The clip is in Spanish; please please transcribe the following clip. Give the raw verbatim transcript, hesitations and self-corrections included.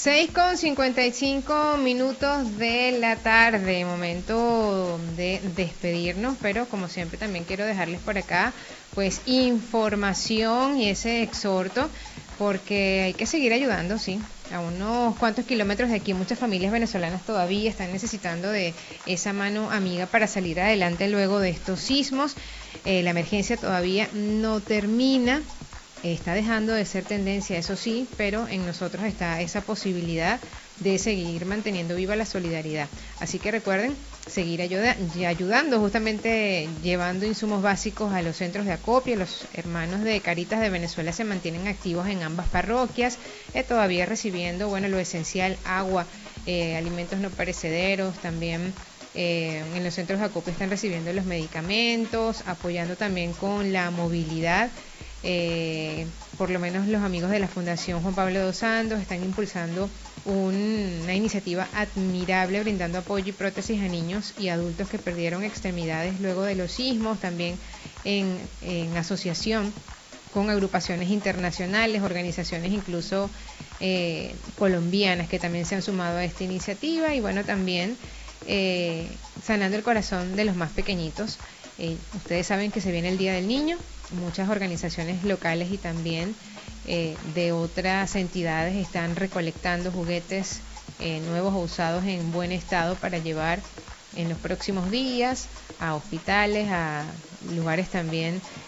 Seis con cincuenta y cinco minutos de la tarde, momento de despedirnos, pero como siempre también quiero dejarles por acá pues información y ese exhorto, porque hay que seguir ayudando, sí. A unos cuantos kilómetros de aquí muchas familias venezolanas todavía están necesitando de esa mano amiga para salir adelante luego de estos sismos. Eh, la emergencia todavía no termina, está dejando de ser tendencia, eso sí, pero en nosotros está esa posibilidad de seguir manteniendo viva la solidaridad. Así que recuerden seguir ayuda, ayudando, justamente llevando insumos básicos a los centros de acopio. Los hermanos de Caritas de Venezuela se mantienen activos en ambas parroquias, eh, todavía recibiendo, bueno, lo esencial, agua, eh, alimentos no perecederos, también eh, en los centros de acopio están recibiendo los medicamentos, apoyando también con la movilidad. Eh, por lo menos los amigos de la Fundación Juan Pablo dos Santos están impulsando un, una iniciativa admirable, brindando apoyo y prótesis a niños y adultos que perdieron extremidades luego de los sismos, también en, en asociación con agrupaciones internacionales, organizaciones incluso eh, colombianas que también se han sumado a esta iniciativa, y bueno, también eh, sanando el corazón de los más pequeñitos. Eh, ustedes saben que se viene el Día del Niño, muchas organizaciones locales y también eh, de otras entidades están recolectando juguetes eh, nuevos o usados en buen estado para llevar en los próximos días a hospitales, a lugares también